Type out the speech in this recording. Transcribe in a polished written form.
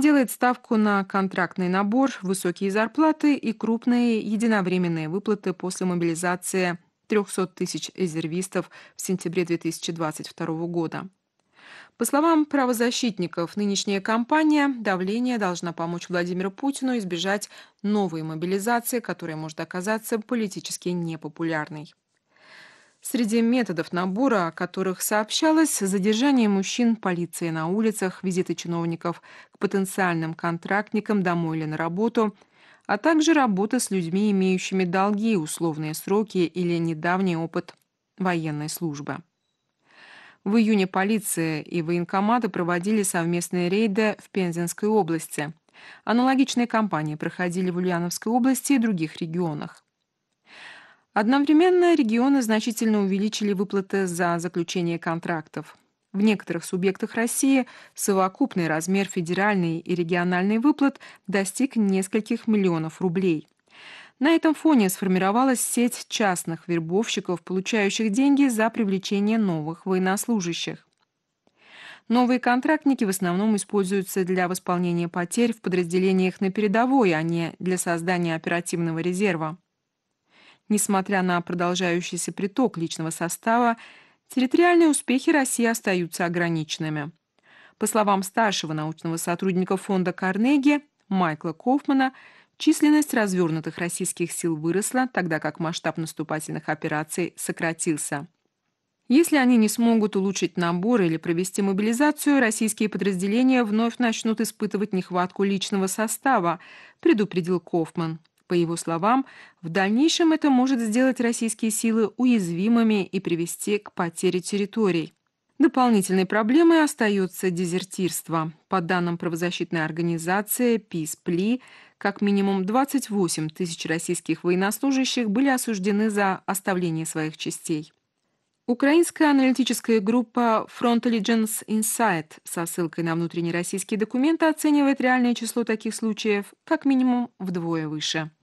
делает ставку на контрактный набор, высокие зарплаты и крупные единовременные выплаты после мобилизации 300 тысяч резервистов в сентябре 2022 года. По словам правозащитников, нынешняя кампания давления должна помочь Владимиру Путину избежать новой мобилизации, которая может оказаться политически непопулярной. Среди методов набора, о которых сообщалось, задержание мужчин полицией на улицах, визиты чиновников к потенциальным контрактникам домой или на работу, а также работа с людьми, имеющими долги, условные сроки или недавний опыт военной службы. В июне полиция и военкоматы проводили совместные рейды в Пензенской области. Аналогичные кампании проходили в Ульяновской области и других регионах. Одновременно регионы значительно увеличили выплаты за заключение контрактов. В некоторых субъектах России совокупный размер федеральной и региональной выплат достиг нескольких миллионов рублей. На этом фоне сформировалась сеть частных вербовщиков, получающих деньги за привлечение новых военнослужащих. Новые контрактники в основном используются для восполнения потерь в подразделениях на передовой, а не для создания оперативного резерва. Несмотря на продолжающийся приток личного состава, территориальные успехи России остаются ограниченными. По словам старшего научного сотрудника фонда Карнеги Майкла Кофмана, численность развернутых российских сил выросла, тогда как масштаб наступательных операций сократился. Если они не смогут улучшить набор или провести мобилизацию, российские подразделения вновь начнут испытывать нехватку личного состава, предупредил Кофман. По его словам, в дальнейшем это может сделать российские силы уязвимыми и привести к потере территорий. Дополнительной проблемой остается дезертирство. По данным правозащитной организации Peace как минимум 28 тысяч российских военнослужащих были осуждены за оставление своих частей. Украинская аналитическая группа Frontelligence Insight со ссылкой на внутренние российские документы оценивает реальное число таких случаев как минимум вдвое выше.